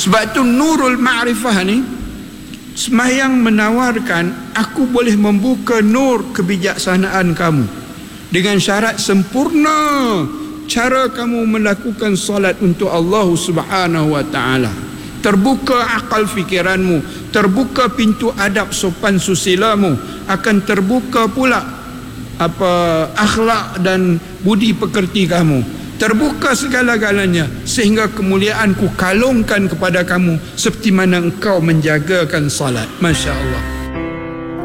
Sebab tu nurul ma'rifah ni, sembahyang menawarkan aku boleh membuka nur kebijaksanaan kamu dengan syarat sempurna cara kamu melakukan solat untuk Allah Subhanahu wa taala. Terbuka akal fikiranmu, terbuka pintu adab sopan susilamu, akan terbuka pula akhlak dan budi pekerti kamu, terbuka segala-galanya, sehingga kemuliaan ku kalungkan kepada kamu seperti mana engkau menjagakan salat. Masya Allah.